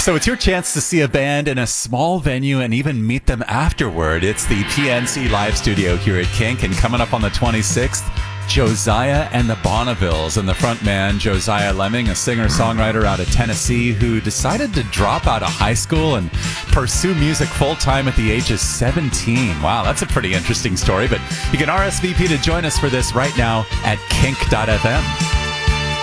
So it's your chance to see a band in a small venue and even meet them afterward. It's the PNC Live Studio here at Kink, and coming up on the 26th, Josiah and the Bonnevilles, and the front man, Josiah Lemming, a singer-songwriter out of Tennessee who decided to drop out of high school and pursue music full-time at the age of 17. Wow, that's a pretty interesting story, but you can RSVP to join us for this right now at kink.fm.